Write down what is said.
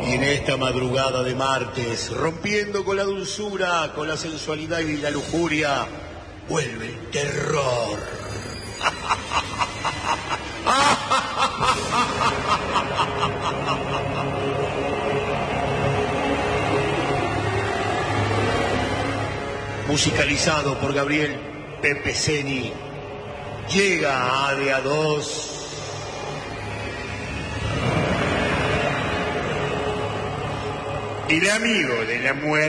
Y en esta madrugada de martes, rompiendo con la dulzura, con la sensualidad y la lujuria, vuelve el terror. Musicalizado por Gabriel Pepe Ceni, llega a de a dos. El amigo de la muerte.